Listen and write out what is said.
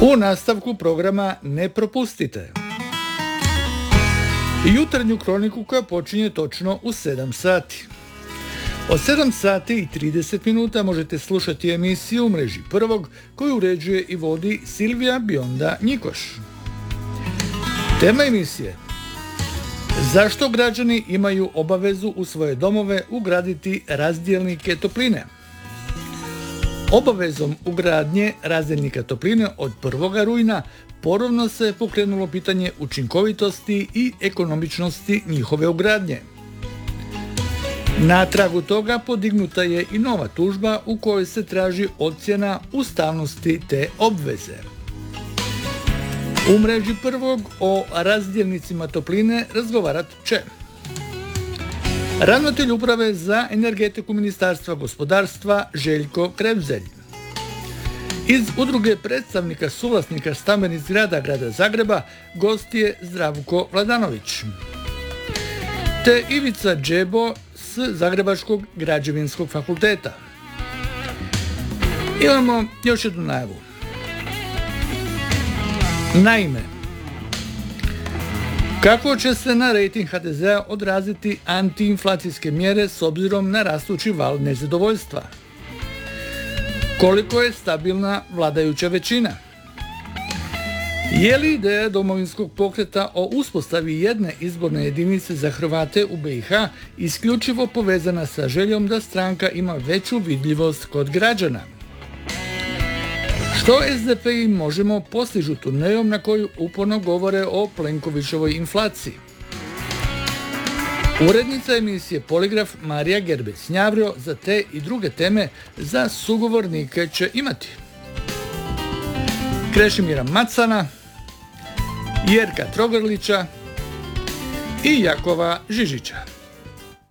U nastavku programa ne propustite jutarnju kroniku koja počinje točno u 7 sati. Od 7 sati i 30 minuta možete slušati emisiju u mreži Prvog koju uređuje i vodi Silvija Bionda Njikoš. Tema emisije: zašto građani imaju obavezu u svoje domove ugraditi razdjelnike topline? Obavezom ugradnje razdjelnika topline od 1. rujna ponovno se pokrenulo pitanje učinkovitosti i ekonomičnosti njihove ugradnje. Na tragu toga podignuta je i nova tužba u kojoj se traži ocjena ustavnosti te obveze. U mreži Prvog o razdjelnicima topline razgovarat će ravnatelj uprave za energetiku Ministarstva gospodarstva Željko Krevzelj. Iz udruge predstavnika suvlasnika stambenih zgrada Grada Zagreba gost je Zdravko Vladanović. Te Ivica Džebo s Zagrebačkog građevinskog fakulteta. Imamo još jednu najavu. Naime, kako će se na rejting HDZ-a odraziti antiinflacijske mjere s obzirom na rastući val nezadovoljstva? Koliko je stabilna vladajuća većina? Je li ideja Domovinskog pokreta o uspostavi jedne izborne jedinice za Hrvate u BiH isključivo povezana sa željom da stranka ima veću vidljivost kod građana? Što SDP i Možemo postižu turnejom na koju uporno govore o Plenkovićevoj inflaciji? Urednica emisije Poligraf Marija Gerbec-Njavro za te i druge teme za sugovornike će imati Krešimira Macana, Jerka Trogrlića i Jakova Žižića.